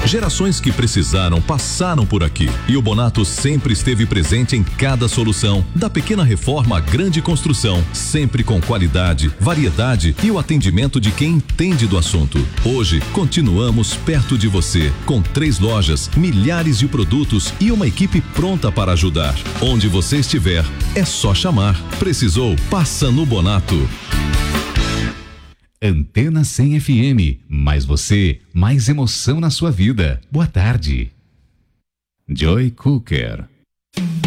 Gerações que precisaram passaram por aqui e o Bonato sempre esteve presente em cada solução, da pequena reforma à grande construção, sempre com qualidade, variedade e o atendimento de quem entende do assunto. Hoje, continuamos perto de você, com 3 lojas, milhares de produtos e uma equipe pronta para ajudar. Onde você estiver, é só chamar. Precisou? Passa no Bonato. Antena 100 FM, mais você, mais emoção na sua vida. Boa tarde. Joy Cooker.